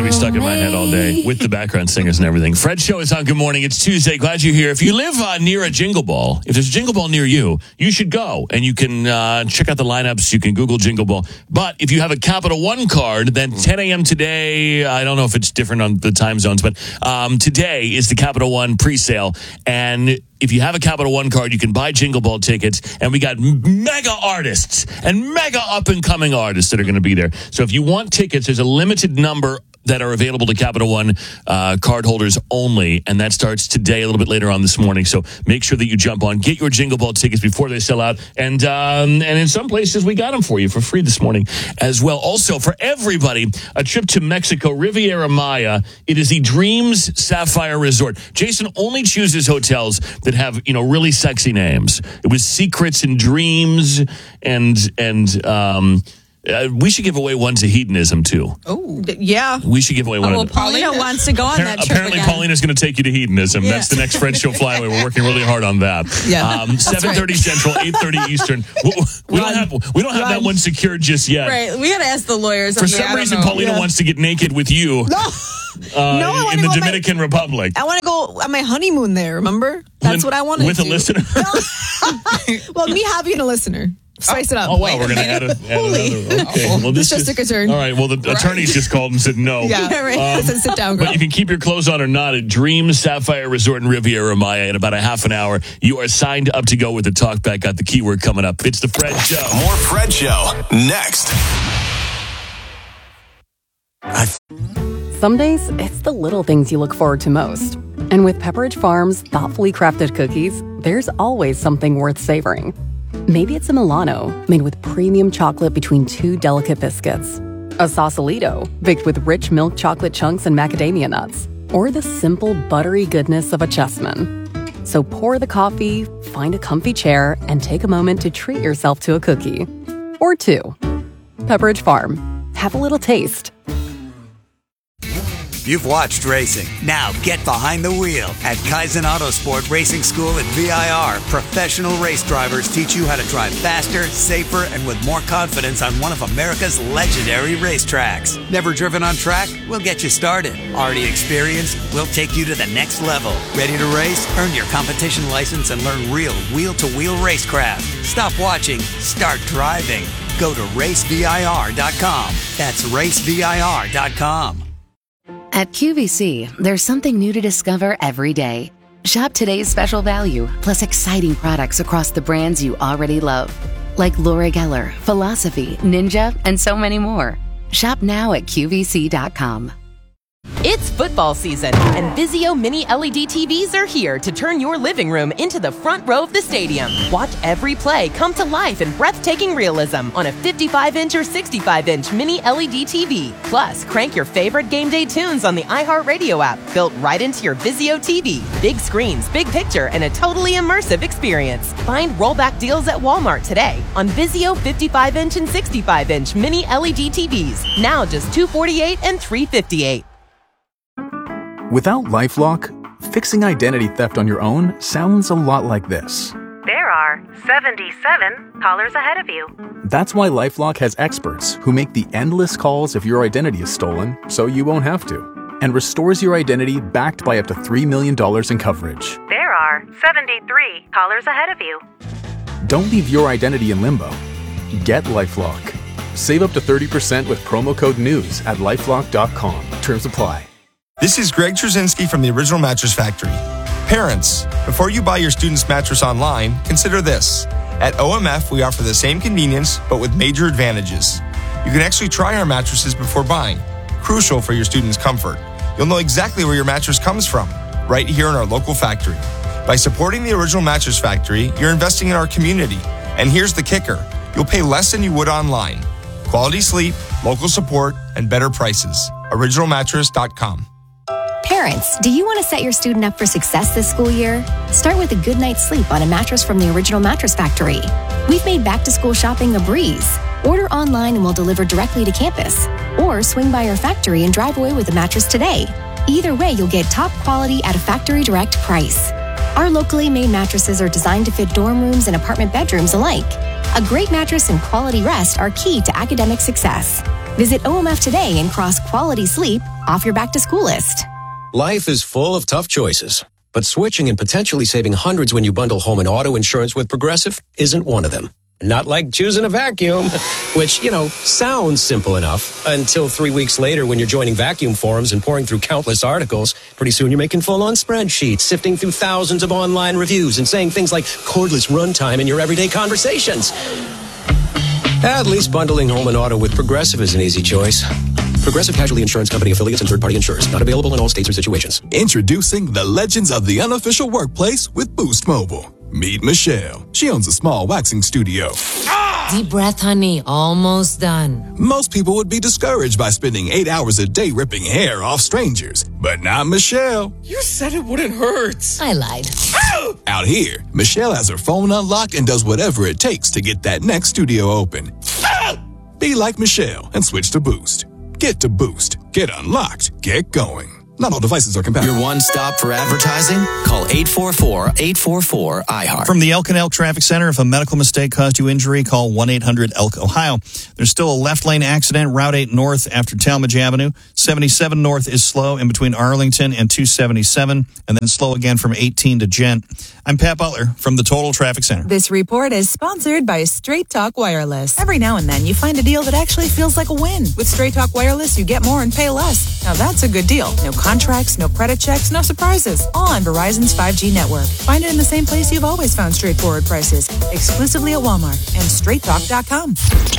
be stuck in my head all day with the background singers and everything. Fred Show is on. Good morning. It's Tuesday. Glad you're here. If you live near a Jingle Ball, if there's a Jingle Ball near you, you should go. And you can check out the lineups. You can Google Jingle Ball. But if you have a Capital One card, then 10 a.m. today, I don't know if it's different on the time zones, but today is the Capital One pre-sale. And if you have a Capital One card, you can buy Jingle Ball tickets, and we got mega artists and mega up-and-coming artists that are going to be there. So if you want tickets, there's a limited number that are available to Capital One card holders only, and that starts today, a little bit later on this morning. So make sure that you jump on, get your Jingle Ball tickets before they sell out, and in some places we got them for you for free this morning as well. Also, for everybody, a trip to Mexico, Riviera Maya. It is the Dreams Sapphire Resort. Jason only chooses hotels that have really sexy names. It was Secrets and Dreams, and we should give away one to Hedonism, too. Oh, yeah. We should give away one. Well, Paulina wants to go on that trip Apparently, again. Paulina's going to take you to Hedonism. Yeah. That's the next Fred Show flyaway. We're working really hard on that. Yeah, 7:30 Central, 8:30 Eastern. We don't have that one secured just yet. Right. We got to ask the lawyers. For some reason, Paulina wants to get naked with you. No. In the Dominican Republic. I want to go on my honeymoon there, remember? That's what I want to do. With a listener? Well, me having a listener. Spice it up. Oh, wow. We're going to add another. Okay. Well, this just took a turn. All right. Well, the attorneys just called and said no. Yeah, right. I said, sit down, girl. But you can keep your clothes on or not at Dreams Sapphire Resort in Riviera Maya. In about a half an hour, you are signed up to go with the talkback. Got the keyword coming up. It's the Fred Show. More Fred Show next. Some days, it's the little things you look forward to most. And with Pepperidge Farm's thoughtfully crafted cookies, there's always something worth savoring. Maybe it's a Milano, made with premium chocolate between two delicate biscuits. A Sausalito, baked with rich milk chocolate chunks and macadamia nuts. Or the simple, buttery goodness of a Chessman. So pour the coffee, find a comfy chair, and take a moment to treat yourself to a cookie. Or two. Pepperidge Farm. Have a little taste. You've watched racing. Now get behind the wheel. At Kaizen Autosport Racing School at VIR, professional race drivers teach you how to drive faster, safer, and with more confidence on one of America's legendary racetracks. Never driven on track? We'll get you started. Already experienced? We'll take you to the next level. Ready to race? Earn your competition license and learn real wheel-to-wheel racecraft. Stop watching. Start driving. Go to racevir.com. That's racevir.com. At QVC, there's something new to discover every day. Shop today's special value, plus exciting products across the brands you already love. Like Laura Geller, Philosophy, Ninja, and so many more. Shop now at QVC.com. It's football season, and Vizio Mini LED TVs are here to turn your living room into the front row of the stadium. Watch every play come to life in breathtaking realism on a 55-inch or 65-inch Mini LED TV. Plus, crank your favorite game day tunes on the iHeartRadio app, built right into your Vizio TV. Big screens, big picture, and a totally immersive experience. Find rollback deals at Walmart today on Vizio 55-inch and 65-inch Mini LED TVs. Now just $248 and $358. Without LifeLock, fixing identity theft on your own sounds a lot like this. There are 77 callers ahead of you. That's why LifeLock has experts who make the endless calls if your identity is stolen, so you won't have to, and restores your identity backed by up to $3 million in coverage. There are 73 callers ahead of you. Don't leave your identity in limbo. Get LifeLock. Save up to 30% with promo code NEWS at LifeLock.com. Terms apply. This is Greg Trzynski from the Original Mattress Factory. Parents, before you buy your student's mattress online, consider this. At OMF, we offer the same convenience, but with major advantages. You can actually try our mattresses before buying, crucial for your student's comfort. You'll know exactly where your mattress comes from, right here in our local factory. By supporting the Original Mattress Factory, you're investing in our community. And here's the kicker. You'll pay less than you would online. Quality sleep, local support, and better prices. OriginalMattress.com. Parents, do you want to set your student up for success this school year? Start with a good night's sleep on a mattress from the Original Mattress Factory. We've made back-to-school shopping a breeze. Order online and we'll deliver directly to campus. Or swing by our factory and drive away with a mattress today. Either way, you'll get top quality at a factory direct price. Our locally made mattresses are designed to fit dorm rooms and apartment bedrooms alike. A great mattress and quality rest are key to academic success. Visit OMF today and cross quality sleep off your back-to-school list. Life is full of tough choices, but switching and potentially saving hundreds when you bundle home and auto insurance with Progressive isn't one of them. Not like choosing a vacuum, which, sounds simple enough until 3 weeks later when you're joining vacuum forums and pouring through countless articles. Pretty soon you're making full-on spreadsheets, sifting through thousands of online reviews and saying things like cordless runtime in your everyday conversations. At least bundling home and auto with Progressive is an easy choice. Progressive Casualty Insurance Company affiliates and third-party insurers. Not available in all states or situations. Introducing the legends of the unofficial workplace with Boost Mobile. Meet Michelle. She owns a small waxing studio. Deep breath, honey. Almost done. Most people would be discouraged by spending 8 hours a day ripping hair off strangers. But not Michelle. You said it wouldn't hurt. I lied. Out here, Michelle has her phone unlocked and does whatever it takes to get that next studio open. Be like Michelle and switch to Boost. Get to Boost. Get unlocked. Get going. Not all devices are compatible. Your one stop for advertising? Call 844-844-IHEART. From the Elk and Elk Traffic Center, if a medical mistake caused you injury, call 1-800-ELK-OHIO. There's still a left lane accident, Route 8 North after Talmadge Avenue. 77 North is slow in between Arlington and 277, and then slow again from 18 to Gent. I'm Pat Butler from the Total Traffic Center. This report is sponsored by Straight Talk Wireless. Every now and then, you find a deal that actually feels like a win. With Straight Talk Wireless, you get more and pay less. Now that's a good deal. No contracts, no credit checks, no surprises. All on Verizon's 5G network. Find it in the same place you've always found straightforward prices. Exclusively at Walmart and straighttalk.com.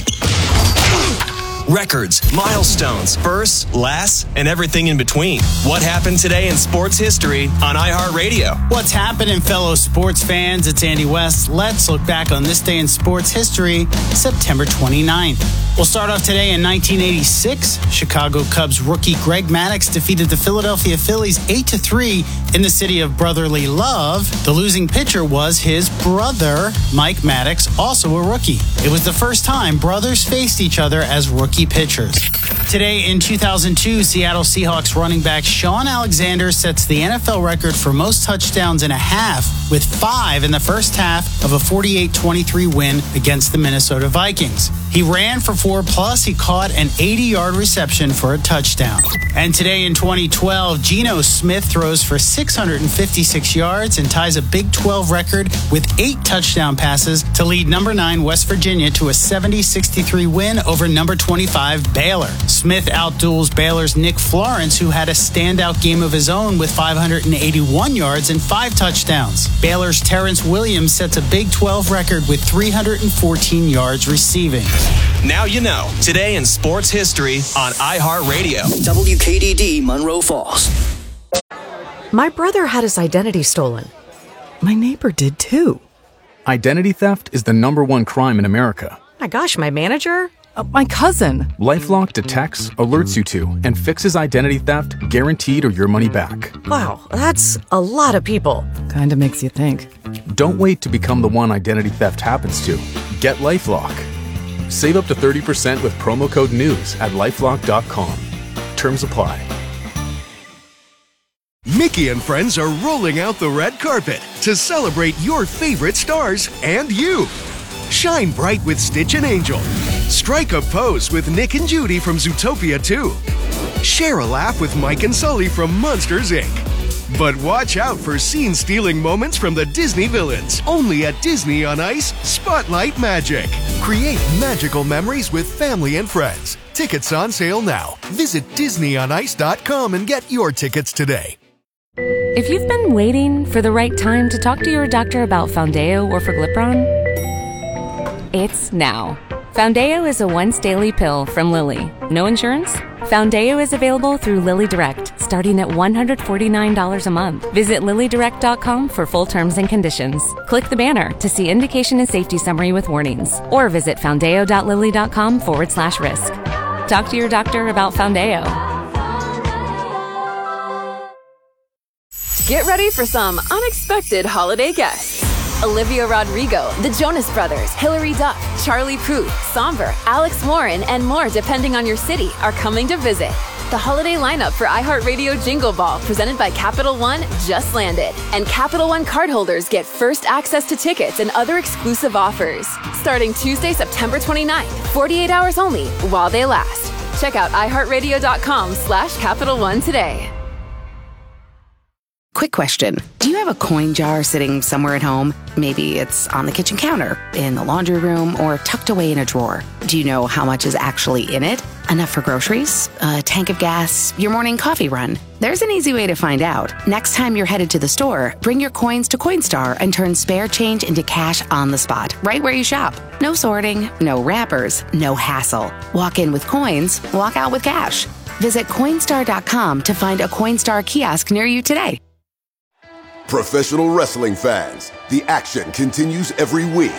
Records, milestones, firsts, lasts, and everything in between. What happened today in sports history on iHeartRadio? What's happening, fellow sports fans? It's Andy West. Let's look back on this day in sports history, September 29th. We'll start off today in 1986. Chicago Cubs rookie Greg Maddux defeated the Philadelphia Phillies 8-3 in the city of brotherly love. The losing pitcher was his brother, Mike Maddux, also a rookie. It was the first time brothers faced each other as rookie pitchers. Today in 2002, Seattle Seahawks running back Shaun Alexander sets the NFL record for most touchdowns in a half with 5 in the first half of a 48-23 win against the Minnesota Vikings. He ran for 4+. He caught an 80-yard reception for a touchdown. And today in 2012, Geno Smith throws for 656 yards and ties a Big 12 record with 8 touchdown passes to lead number 9 West Virginia to a 70-63 win over number 25 Baylor. Smith outduels Baylor's Nick Florence, who had a standout game of his own with 581 yards and 5 touchdowns. Baylor's Terrence Williams sets a Big 12 record with 314 yards receiving. Now you know. Today in sports history on iHeartRadio. WKDD Monroe Falls. My brother had his identity stolen. My neighbor did too. Identity theft is the #1 crime in America. My gosh, my manager? My cousin. LifeLock detects, alerts you to, and fixes identity theft guaranteed or your money back. Wow, that's a lot of people. Kinda makes you think. Don't wait to become the one identity theft happens to. Get LifeLock. Save up to 30% with promo code NEWS at LifeLock.com. Terms apply. Mickey and friends are rolling out the red carpet to celebrate your favorite stars and you. Shine bright with Stitch and Angel. Strike a pose with Nick and Judy from Zootopia 2. Share a laugh with Mike and Sully from Monsters, Inc. But watch out for scene-stealing moments from the Disney villains. Only at Disney on Ice Spotlight Magic. Create magical memories with family and friends. Tickets on sale now. Visit DisneyOnIce.com and get your tickets today. If you've been waiting for the right time to talk to your doctor about Foundayo or Forglipron, it's now. Foundayo is a once-daily pill from Lilly. No insurance? Foundayo is available through Lilly Direct, starting at $149 a month. Visit LillyDirect.com for full terms and conditions. Click the banner to see indication and safety summary with warnings, or visit foundayo.lilly.com/risk. Talk to your doctor about Foundayo. Get ready for some unexpected holiday guests. Olivia Rodrigo, the Jonas Brothers, Hilary Duff, Charlie Puth, Somber, Alex Warren, and more depending on your city are coming to visit. The holiday lineup for iHeartRadio Jingle Ball, presented by Capital One, just landed. And Capital One cardholders get first access to tickets and other exclusive offers. Starting Tuesday, September 29th, 48 hours only while they last. Check out iHeartRadio.com/Capital One today. Quick question. Do you have a coin jar sitting somewhere at home? Maybe it's on the kitchen counter, in the laundry room, or tucked away in a drawer. Do you know how much is actually in it? Enough for groceries? A tank of gas? Your morning coffee run? There's an easy way to find out. Next time you're headed to the store, bring your coins to Coinstar and turn spare change into cash on the spot, right where you shop. No sorting, no wrappers, no hassle. Walk in with coins, walk out with cash. Visit Coinstar.com to find a Coinstar kiosk near you today. Professional wrestling fans, the action continues every week.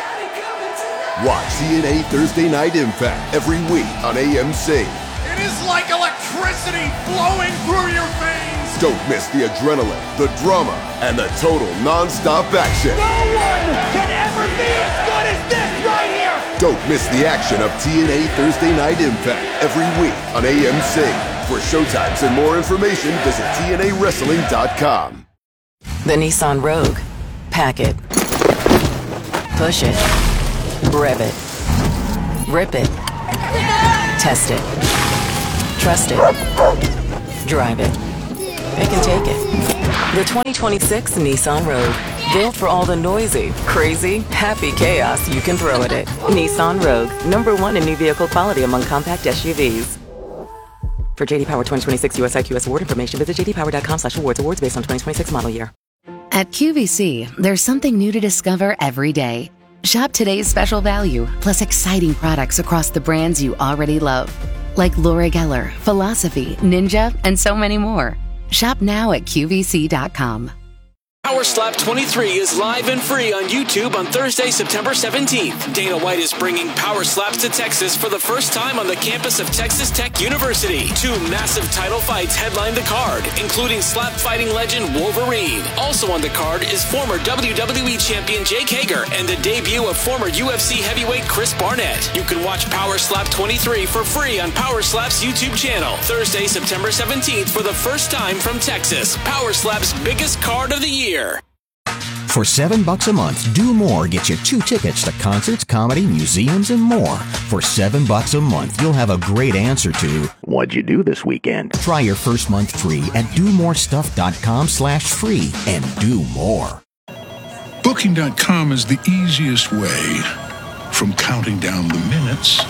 Watch TNA Thursday Night Impact every week on AMC. It is like electricity flowing through your veins. Don't miss the adrenaline, the drama, and the total non-stop action. No one can ever be as good as this right here. Don't miss the action of TNA Thursday Night Impact every week on AMC. For showtimes and more information, visit TNAWrestling.com. The Nissan Rogue. Pack it. Push it. Rev it. Rip it. Test it. Trust it. Drive it. Pick and take it. The 2026 Nissan Rogue. Built for all the noisy, crazy, happy chaos you can throw at it. Nissan Rogue. #1 in new vehicle quality among compact SUVs. For JD Power 2026 US IQS award information, visit jdpower.com/awards. Awards based on 2026 model year. At QVC, there's something new to discover every day. Shop today's special value, plus exciting products across the brands you already love. Like Laura Geller, Philosophy, Ninja, and so many more. Shop now at QVC.com. Power Slap 23 is live and free on YouTube on Thursday, September 17th. Dana White is bringing Power Slaps to Texas for the first time on the campus of Texas Tech University. 2 massive title fights headline the card, including slap fighting legend Wolverine. Also on the card is former WWE champion Jake Hager and the debut of former UFC heavyweight Chris Barnett. You can watch Power Slap 23 for free on Power Slap's YouTube channel. Thursday, September 17th for the first time from Texas. Power Slap's biggest card of the year. For $7 a month, Do More gets you 2 tickets to concerts, comedy, museums, and more. For $7 a month, you'll have a great answer to, what'd you do this weekend? Try your first month free at domorestuff.com/free and do more. Booking.com is the easiest way from counting down the minutes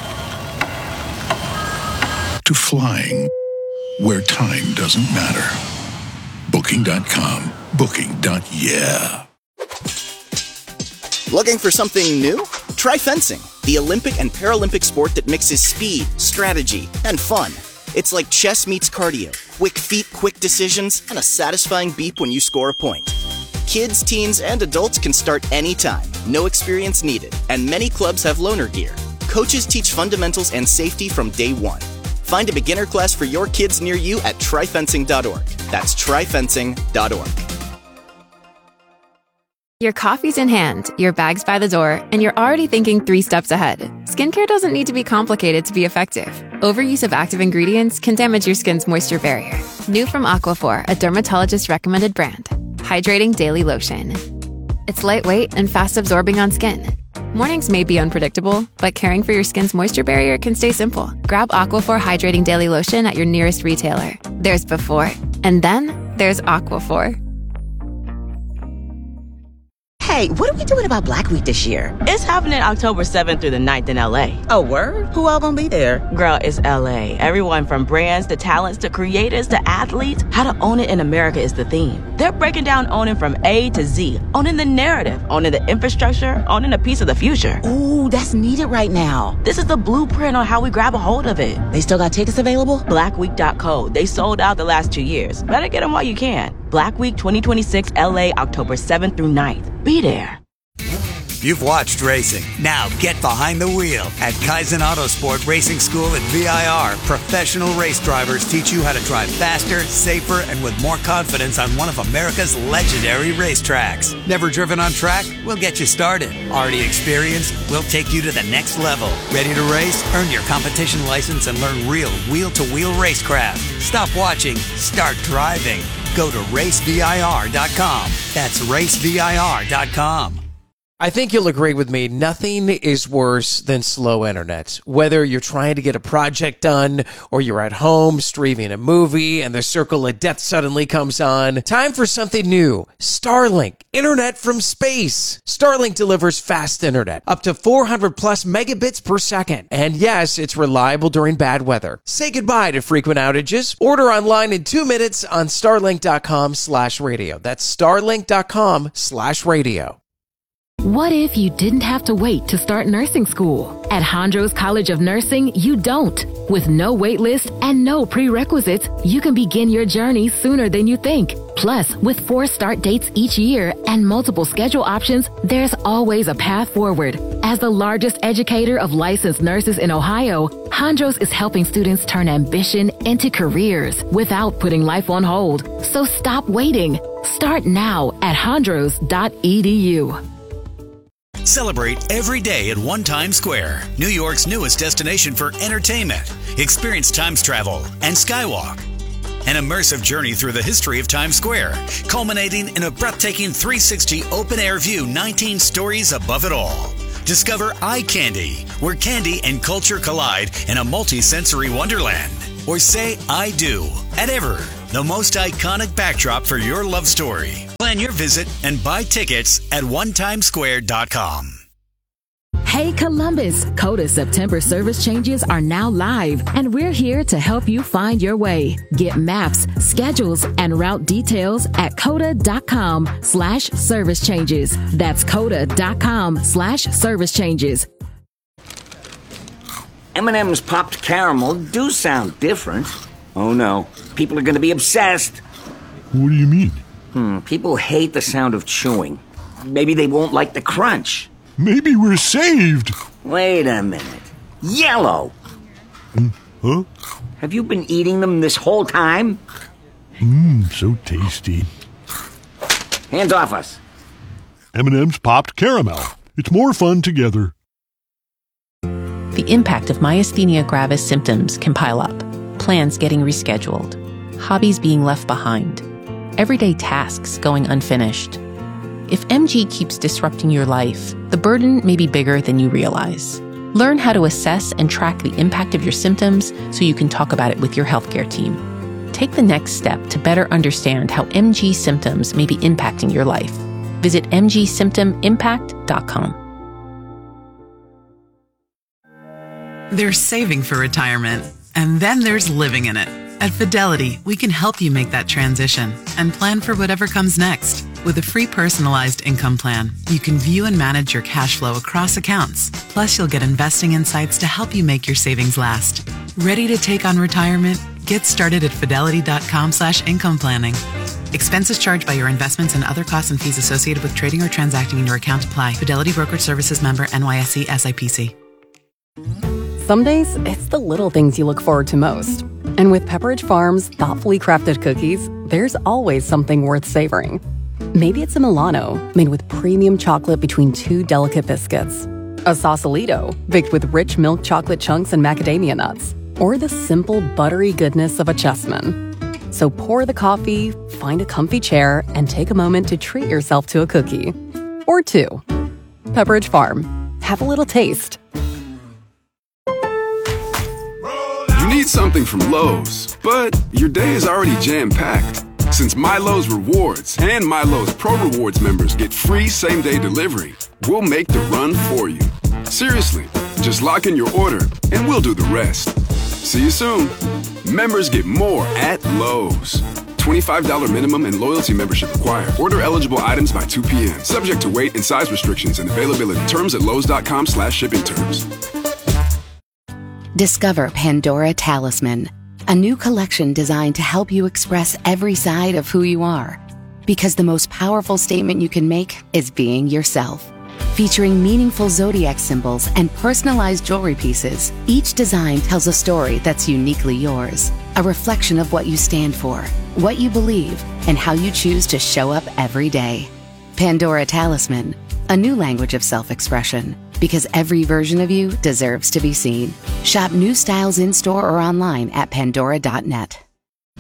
to flying where time doesn't matter. Booking.com. Booking.yeah. Looking for something new? Try fencing, the Olympic and Paralympic sport that mixes speed, strategy, and fun. It's like chess meets cardio, quick feet, quick decisions, and a satisfying beep when you score a point. Kids, teens, and adults can start anytime, no experience needed, and many clubs have loaner gear. Coaches teach fundamentals and safety from day one. Find a beginner class for your kids near you at tryfencing.org. That's tryfencing.org. Your coffee's in hand, your bag's by the door, and you're already thinking 3 steps ahead. Skincare doesn't need to be complicated to be effective. Overuse of active ingredients can damage your skin's moisture barrier. New from Aquaphor, a dermatologist-recommended brand. Hydrating Daily Lotion. It's lightweight and fast-absorbing on skin. Mornings may be unpredictable, but caring for your skin's moisture barrier can stay simple. Grab Aquaphor Hydrating Daily Lotion at your nearest retailer. There's before, and then there's Aquaphor. Hey, what are we doing about Black Week this year? It's happening October 7th through the 9th in LA. Oh, word? Who all gonna be there? Girl, it's LA. Everyone from brands to talents to creators to athletes. How to own it in America is the theme. They're breaking down owning from A to Z. Owning the narrative, owning the infrastructure, owning a piece of the future. Ooh, that's needed right now. This is the blueprint on how we grab a hold of it. They still got tickets available? Blackweek.co. They sold out the last 2 years. Better get them while you can. Black Week 2026 LA, October 7th through 9th. Be there. You've watched racing. Now get behind the wheel. At Kaizen Autosport Racing School at VIR, professional race drivers teach you how to drive faster, safer, and with more confidence on one of America's legendary racetracks. Never driven on track? We'll get you started. Already experienced? We'll take you to the next level. Ready to race? Earn your competition license and learn real wheel-to-wheel racecraft. Stop watching. Start driving. Go to racevir.com. That's racevir.com. I think you'll agree with me. Nothing is worse than slow internet. Whether you're trying to get a project done or you're at home streaming a movie and the circle of death suddenly comes on. Time for something new. Starlink. Internet from space. Starlink delivers fast internet. Up to 400 plus megabits per second. And yes, it's reliable during bad weather. Say goodbye to frequent outages. Order online in 2 minutes on starlink.com/radio. That's starlink.com/radio. What if you didn't have to wait to start nursing school? At Hondros College of Nursing, you don't. With no wait list and no prerequisites, you can begin your journey sooner than you think. Plus, with 4 start dates each year and multiple schedule options, there's always a path forward. As the largest educator of licensed nurses in Ohio, Hondros is helping students turn ambition into careers without putting life on hold. So stop waiting. Start now at hondros.edu. Celebrate every day at One Times Square, New York's newest destination for entertainment. Experience Times travel and Skywalk. An immersive journey through the history of Times Square, culminating in a breathtaking 360 open-air view, 19 stories above it all. Discover Eye Candy, where candy and culture collide in a multi-sensory wonderland. Or say I do at Ever, the most iconic backdrop for your love story. Plan your visit and buy tickets at onetimesquare.com. Hey Columbus, CODA September service changes are now live, and we're here to help you find your way. Get maps, schedules, and route details at coda.com/service changes. That's coda.com/service changes. M&M's popped caramel do sound different. Oh no, people are going to be obsessed. What do you mean? People hate the sound of chewing. Maybe they won't like the crunch. Maybe we're saved. Wait a minute. Yellow! Huh? Have you been eating them this whole time? So tasty. Hands off us. M&M's popped caramel. It's more fun together. The impact of myasthenia gravis symptoms can pile up. Plans getting rescheduled. Hobbies being left behind. Everyday tasks going unfinished. If MG keeps disrupting your life, the burden may be bigger than you realize. Learn how to assess and track the impact of your symptoms so you can talk about it with your healthcare team. Take the next step to better understand how MG symptoms may be impacting your life. Visit mgsymptomimpact.com. There's saving for retirement, and then there's living in it. At Fidelity, we can help you make that transition and plan for whatever comes next. With a free personalized income plan, you can view and manage your cash flow across accounts. Plus, you'll get investing insights to help you make your savings last. Ready to take on retirement? Get started at fidelity.com/income planning. Expenses charged by your investments and other costs and fees associated with trading or transacting in your account apply. Fidelity Brokerage Services member NYSE SIPC. Some days, it's the little things you look forward to most. And with Pepperidge Farm's thoughtfully crafted cookies, there's always something worth savoring. Maybe it's a Milano, made with premium chocolate between 2 delicate biscuits. A Sausalito, baked with rich milk chocolate chunks and macadamia nuts. Or the simple, buttery goodness of a Chessman. So pour the coffee, find a comfy chair, and take a moment to treat yourself to a cookie. Or 2. Pepperidge Farm. Have a little taste. You need something from Lowe's, but your day is already jam-packed. Since MyLowe's Rewards and MyLowe's Pro Rewards members get free same-day delivery, we'll make the run for you. Seriously, just lock in your order and we'll do the rest. See you soon. Members get more at Lowe's. $25 minimum and loyalty membership required. Order eligible items by 2 p.m. Subject to weight and size restrictions and availability. Terms at lowes.com/shipping terms. Discover Pandora Talisman, a new collection designed to help you express every side of who you are. Because the most powerful statement you can make is being yourself. Featuring meaningful zodiac symbols and personalized jewelry pieces, each design tells a story that's uniquely yours. A reflection of what you stand for, what you believe, and how you choose to show up every day. Pandora Talisman, a new language of self-expression. Because every version of you deserves to be seen. Shop new styles in-store or online at pandora.net.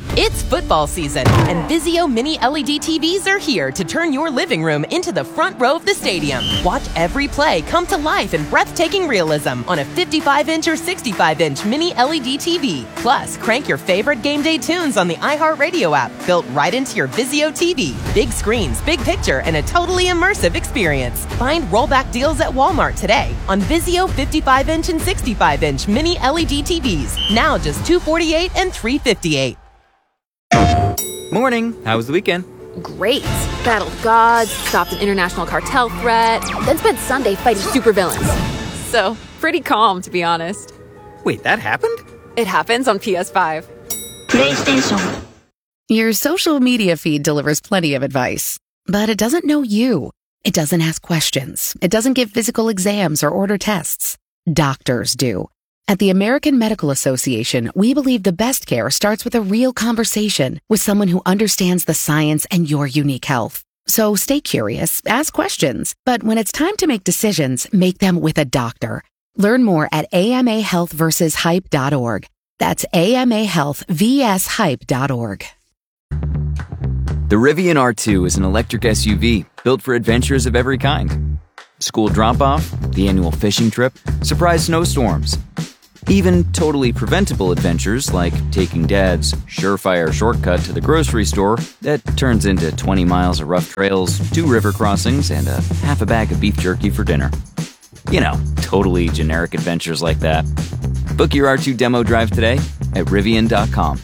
It's football season, and Vizio Mini LED TVs are here to turn your living room into the front row of the stadium. Watch every play come to life in breathtaking realism on a 55-inch or 65-inch Mini LED TV. Plus, crank your favorite game day tunes on the iHeartRadio app, built right into your Vizio TV. Big screens, big picture, and a totally immersive experience. Find rollback deals at Walmart today on Vizio 55-inch and 65-inch Mini LED TVs. Now just $248 and $358. Morning. How was the weekend? Great. Battled gods, stopped an international cartel threat, then spent Sunday fighting supervillains. So, pretty calm, to be honest. Wait, that happened? It happens on PS5. PlayStation. Your social media feed delivers plenty of advice, but it doesn't know you. It doesn't ask questions. It doesn't give physical exams or order tests. Doctors do. At the American Medical Association, we believe the best care starts with a real conversation with someone who understands the science and your unique health. So stay curious, ask questions, but when it's time to make decisions, make them with a doctor. Learn more at amahealthversushype.org. That's amahealthvshype.org. The Rivian R2 is an electric SUV built for adventures of every kind. School drop-off, the annual fishing trip, surprise snowstorms. Even totally preventable adventures like taking Dad's surefire shortcut to the grocery store that turns into 20 miles of rough trails, 2 river crossings, and a half a bag of beef jerky for dinner. You know, totally generic adventures like that. Book your R2 demo drive today at Rivian.com.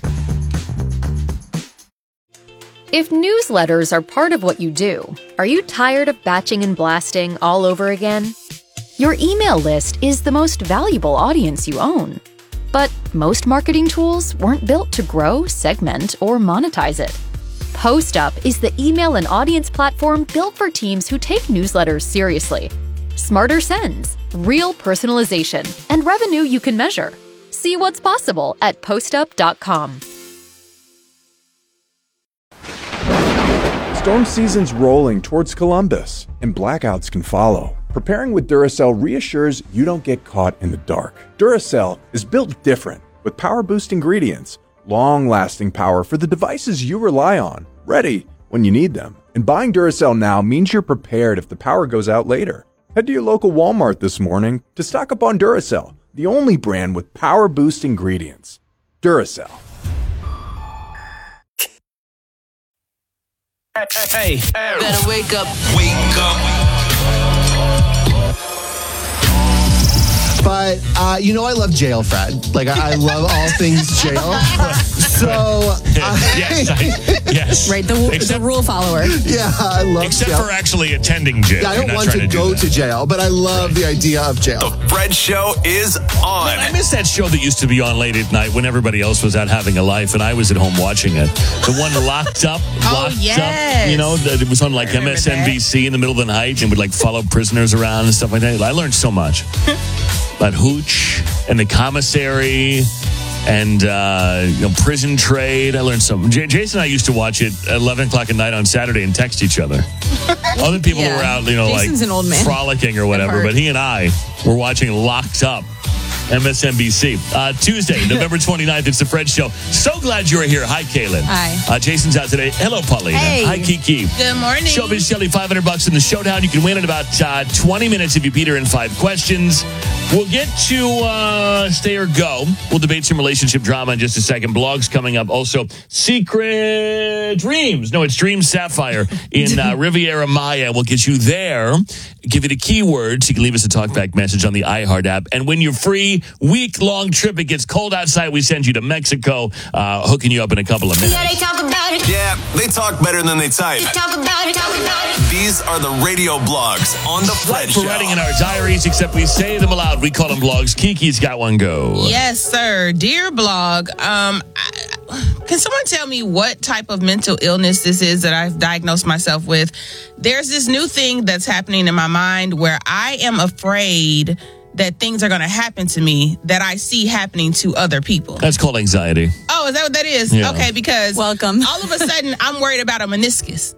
If newsletters are part of what you do, are you tired of batching and blasting all over again? Your email list is the most valuable audience you own. But most marketing tools weren't built to grow, segment, or monetize it. PostUp is the email and audience platform built for teams who take newsletters seriously. Smarter sends, real personalization, and revenue you can measure. See what's possible at postup.com. Storm season's rolling towards Columbus, and blackouts can follow. Preparing with Duracell reassures you don't get caught in the dark. Duracell is built different, with power-boost ingredients, long-lasting power for the devices you rely on, ready when you need them. And buying Duracell now means you're prepared if the power goes out later. Head to your local Walmart this morning to stock up on Duracell, the only brand with power-boost ingredients. Duracell. Hey, better wake up. Wake up. But, I love jail, Fred. Like, I love all things jail. So, yes. Right, the rule follower. Yeah, I love Except jail. for actually attending jail. Yeah, I don't want to go to jail, but I love the idea of jail. The Fred Show is on. Man, I miss that show that used to be on late at night when everybody else was out having a life and I was at home watching it. The one Locked Up. Yes. You know, it was on like MSNBC in the middle of the night and would like follow prisoners around and stuff like that. I learned so much about Hooch and the commissary and prison trade. I learned something. Jason and I used to watch it at 11 o'clock at night on Saturday and text each other. Other people were out, Jason's an old man. frolicking or whatever, but he and I were watching Locked Up. MSNBC. Tuesday, November 29th, it's the Fred Show. So glad you're here. Hi, Kaylin. Hi. Jason's out today. Hello, Paulina. Hey. Hi, Kiki. Good morning. Showbiz Shelly, $500 in the showdown. You can win in about 20 minutes if you beat her in 5 questions. We'll get to Stay or Go. We'll debate some relationship drama in just a second. Blogs coming up. Also, Secret Dreams. No, it's Dream Sapphire in Riviera Maya. We'll get you there. Give it a keyword so you can leave us a talkback message on the iHeart app. And when you're free, week-long trip, it gets cold outside, we send you to Mexico, hooking you up in a couple of minutes. Yeah, they talk about it. Yeah, they talk better than they type. Talk about it, talk about it. These are the radio blogs on the Fred Show. For writing in our diaries, except we say them aloud. We call them blogs. Kiki's got one. Go. Yes, sir. Dear blog, can someone tell me what type of mental illness this is that I've diagnosed myself with? There's this new thing that's happening in my mind where I am afraid that things are going to happen to me that I see happening to other people. That's called anxiety. Oh, is that what that is? Yeah. Okay, because welcome. All of a sudden I'm worried about a meniscus.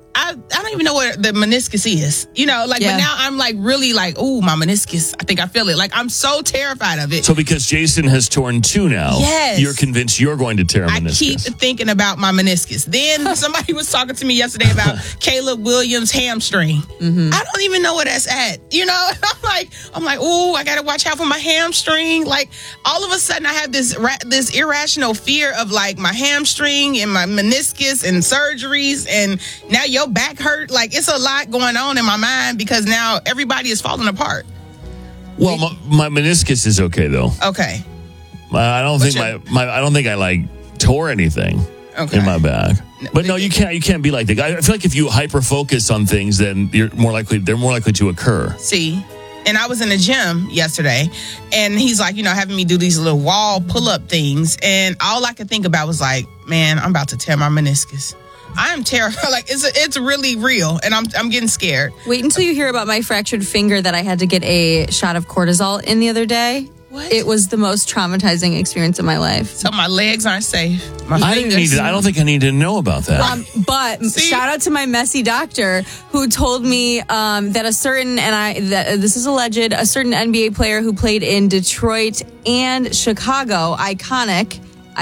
I don't even know what the meniscus is. You know, like, but now I'm like really like, ooh, my meniscus. I think I feel it. Like, I'm so terrified of it. So because Jason has torn 2 now, you're convinced you're going to tear a meniscus. I keep thinking about my meniscus. Then somebody was talking to me yesterday about Caleb Williams' hamstring. I don't even know where that's at. You know, I'm like, ooh, I got to watch out for my hamstring. Like, all of a sudden I have this irrational fear of like my hamstring and my meniscus and surgeries, and now your back hurt. Like, it's a lot going on in my mind because now everybody is falling apart. Well, my meniscus is okay though. Okay. I don't think I don't think I like tore anything in my back. But no, you can't be like that. I feel like if you hyper focus on things, then they're more likely to occur. See, and I was in the gym yesterday, and he's like, having me do these little wall pull-up things, and all I could think about was like, man, I'm about to tear my meniscus. I am terrified. Like, it's really real, and I'm getting scared. Wait until you hear about my fractured finger that I had to get a shot of cortisol in the other day. What? It was the most traumatizing experience of my life. So my legs aren't safe. I don't think I need to know about that. But shout out to my messy doctor who told me that a certain this is alleged, a certain NBA player who played in Detroit and Chicago, iconic,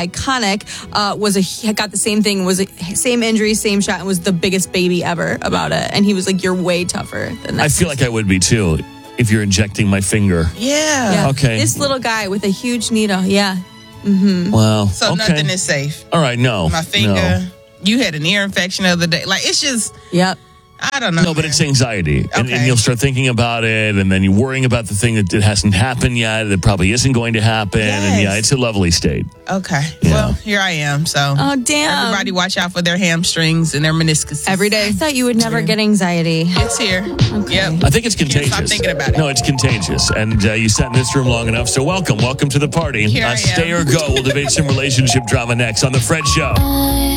got the same thing, was same injury, same shot, and was the biggest baby ever about it. And he was like, "You're way tougher than that." I feel like I would be too if you're injecting my finger. Yeah. Okay. This little guy with a huge needle. Yeah. Wow. So nothing is safe. All right. No. My finger. No. You had an ear infection the other day. Like, it's just. Yep. I don't know. No, but it's anxiety. And you'll start thinking about it, and then you're worrying about the thing that hasn't happened yet, that probably isn't going to happen. Yes. And it's a lovely state. Okay. Yeah. Well, here I am. So, oh, damn. Everybody watch out for their hamstrings and their meniscus. Every day. I thought you would never get anxiety. It's here. Okay. Yep. I think it's contagious. Stop thinking about it. No, it's contagious. And you sat in this room long enough, so welcome to the party. Here I am. Stay or go. We'll debate some relationship drama next on The Fred Show.